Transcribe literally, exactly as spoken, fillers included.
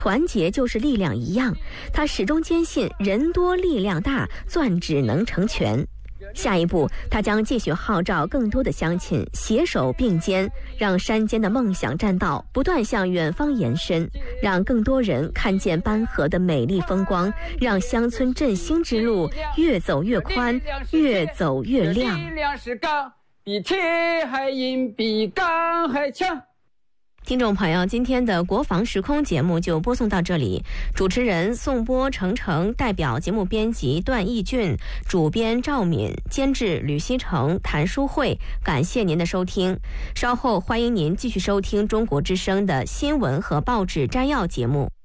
团结就是力量一样，他始终坚信人多力量大，钻只能成全。下一步，他将继续号召更多的乡亲携手并肩，让山间的梦想栈道不断向远方延伸，让更多人看见班河的美丽风光，让乡村振兴之路越走越宽，越走越亮。力量是钢，比铁还硬，比钢还强。听众朋友，今天的国防时空节目就播送到这里。主持人宋波、程程，代表节目编辑段义俊，主编赵敏，监制吕希成、谭淑慧。感谢您的收听。稍后欢迎您继续收听中国之声的新闻和报纸摘要节目。